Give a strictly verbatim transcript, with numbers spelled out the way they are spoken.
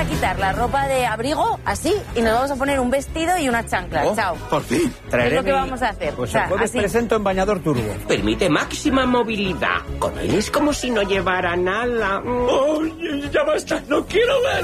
a quitar la ropa de abrigo, así, y nos vamos a poner un vestido y unas chanclas. Oh, Chao. Por fin. Es lo que vamos a hacer. Pues o sea, el jueves así. presento en bañador turbo. Permite máxima movilidad. Con él es como si no llevara nada. Oh, ya basta, no quiero ver.